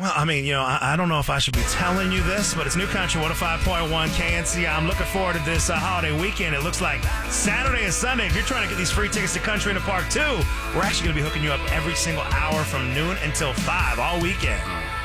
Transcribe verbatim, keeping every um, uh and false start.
Well, I mean, you know, I, I don't know if I should be telling you this, but it's New Country one oh five point one K N C. I'm looking forward to this uh, holiday weekend. It looks like Saturday and Sunday, if you're trying to get these free tickets to Country in the Park too, we're actually going to be hooking you up every single hour from noon until five all weekend.